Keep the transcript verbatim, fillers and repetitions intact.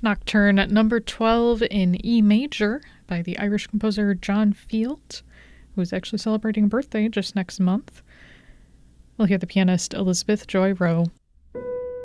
Nocturne number twelve in E major by the Irish composer John Field, who is actually celebrating a birthday just next month. We'll hear the pianist Elizabeth Joy Rowe.